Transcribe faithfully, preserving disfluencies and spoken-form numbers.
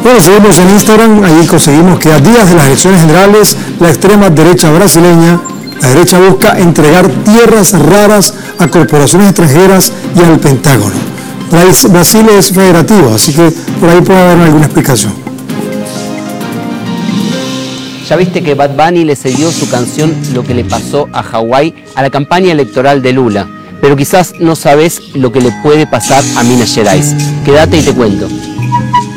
Bueno, seguimos en Instagram, ahí conseguimos que a días de las elecciones generales, la extrema derecha brasileña, la derecha busca entregar tierras raras a corporaciones extranjeras y al Pentágono. Brasil es federativo, así que por ahí puede haber alguna explicación. Ya viste que Bad Bunny le cedió su canción Lo que le pasó a Hawái a la campaña electoral de Lula, pero quizás no sabes lo que le puede pasar a Minas Gerais. Quédate y te cuento.